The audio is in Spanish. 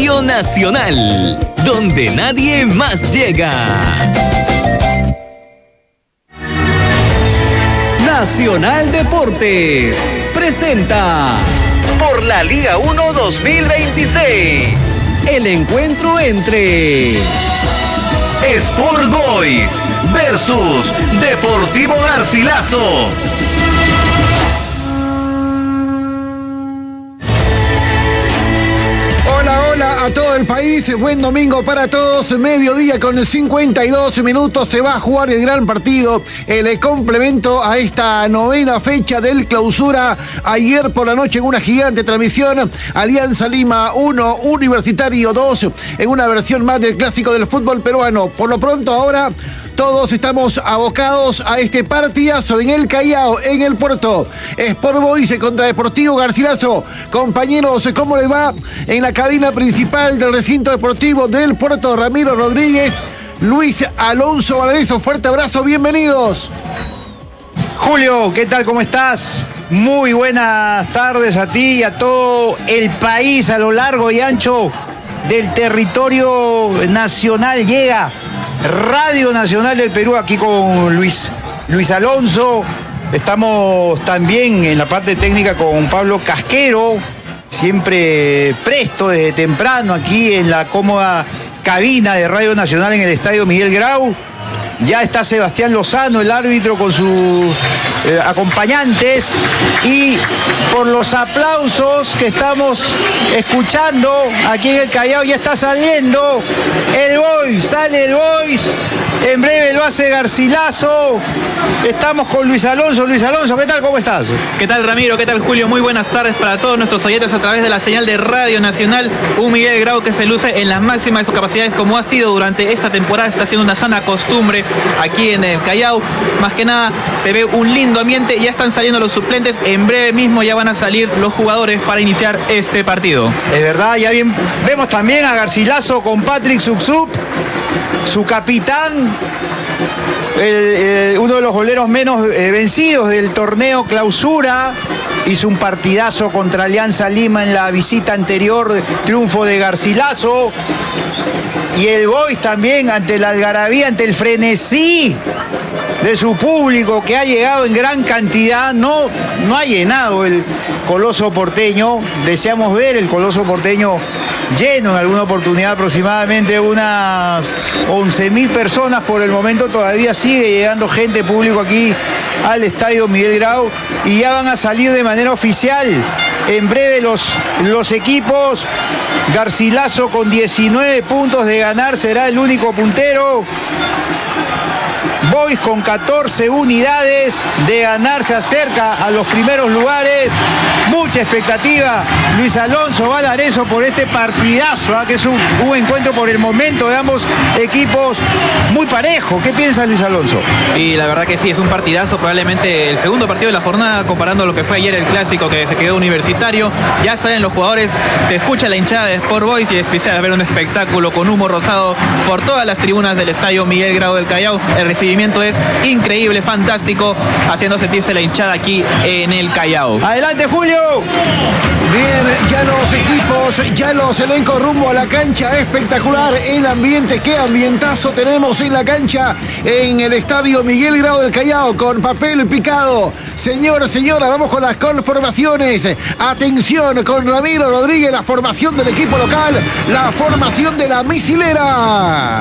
Radio Nacional, donde nadie más llega. Nacional Deportes presenta por la Liga 1 2026 el encuentro entre Sport Boys versus Deportivo Garcilaso. Hola a todo el país, buen domingo para todos, mediodía con 52 minutos, se va a jugar el gran partido, el complemento a esta novena fecha del clausura. Ayer por la noche en una gigante transmisión, Alianza Lima 1, Universitario 2, en una versión más del clásico del fútbol peruano. Por lo pronto ahora todos estamos abocados a este partidazo en el Callao, en el Puerto. Sport Boys contra Deportivo Garcilaso. Compañeros, ¿cómo les va? En la cabina principal del recinto deportivo del Puerto, Ramiro Rodríguez, Luis Alonso Valareso. Fuerte abrazo, bienvenidos. Julio, ¿qué tal? ¿Cómo estás? Muy buenas tardes a ti y a todo el país a lo largo y ancho del territorio nacional. Llega Radio Nacional del Perú, aquí con Luis Alonso. Estamos también en la parte técnica con Pablo Casquero, siempre presto desde temprano aquí en la cómoda cabina de Radio Nacional en el Estadio Miguel Grau. Ya está Sebastián Lozano, el árbitro, con sus acompañantes, y por los aplausos que estamos escuchando aquí en el Callao ya está saliendo el Boys, sale el Boys, en breve lo hace Garcilaso. Estamos con Luis Alonso. Luis Alonso, ¿qué tal? ¿Cómo estás? ¿Qué tal, Ramiro? ¿Qué tal, Julio? Muy buenas tardes para todos nuestros oyentes a través de la señal de Radio Nacional. Un Miguel Grau que se luce en las máximas de sus capacidades, como ha sido durante esta temporada. Está siendo una sana costumbre aquí en el Callao. Más que nada, se ve un lindo ambiente. Ya están saliendo los suplentes. En breve mismo ya van a salir los jugadores para iniciar este partido. Es verdad, ya bien vemos también a Garcilaso con Patrick Suxup, su capitán, uno de los goleros menos vencidos del torneo clausura. Hizo un partidazo contra Alianza Lima en la visita anterior, triunfo de Garcilaso. Y el Boys también ante la algarabía, ante el frenesí de su público que ha llegado en gran cantidad. No ha llenado el Coloso Porteño. Deseamos ver el Coloso Porteño lleno en alguna oportunidad, aproximadamente unas 11.000 personas por el momento. Todavía sigue llegando gente, público aquí al Estadio Miguel Grau, y ya van a salir de manera oficial en breve los equipos. Garcilaso con 19 puntos de ganar será el único puntero. Boys con 14 unidades de ganar se acerca a los primeros lugares. Mucha expectativa, Luis Alonso Valareso, por este partidazo, que es un encuentro por el momento de ambos equipos muy parejo. ¿Qué piensa Luis Alonso? Y la verdad que sí, es un partidazo, probablemente el segundo partido de la jornada, comparando lo que fue ayer el clásico que se quedó Universitario. Ya salen los jugadores, se escucha la hinchada de Sport Boys y empieza a ver un espectáculo con humo rosado por todas las tribunas del Estadio Miguel Grau del Callao. El recibimiento es increíble, fantástico, haciendo sentirse la hinchada aquí en el Callao. Adelante, Julio. Bien, ya los equipos, ya los elencos rumbo a la cancha. Espectacular el ambiente, qué ambientazo tenemos en la cancha en el Estadio Miguel Grau del Callao, con papel picado. Señora, vamos con las conformaciones. Atención con Ramiro Rodríguez, la formación del equipo local, la formación de la misilera.